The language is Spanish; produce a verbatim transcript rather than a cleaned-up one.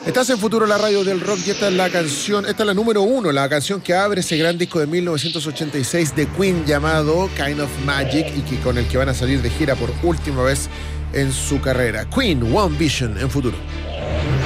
Estás en Futuro, la radio del rock, y esta es la canción, esta es la número uno, la canción que abre ese gran disco de mil novecientos ochenta y seis de Queen llamado Kind of Magic, y que, con el que van a salir de gira por última vez en su carrera. Queen, One Vision, en Futuro.